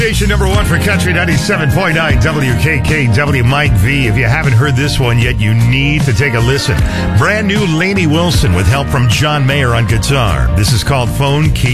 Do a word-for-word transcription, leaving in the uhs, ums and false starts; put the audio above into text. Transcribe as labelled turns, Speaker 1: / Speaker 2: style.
Speaker 1: Station number one for Country ninety-seven point nine W K K W, Mike V. If you haven't heard this one yet, you need to take a listen. Brand new Lainey Wilson with help from John Mayer on guitar. This is called Phone Key.